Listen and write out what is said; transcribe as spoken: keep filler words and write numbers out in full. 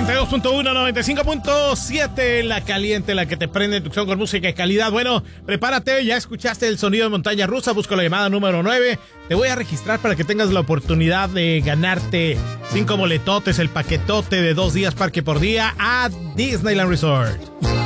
noventa y dos punto uno, noventa y cinco punto siete, la caliente, la que te prende tu con música de calidad. Bueno, prepárate, ya escuchaste el sonido de montaña rusa, busco la llamada número nueve. Te voy a registrar para que tengas la oportunidad de ganarte cinco boletotes, el paquetote de dos días parque por día a Disneyland Resort.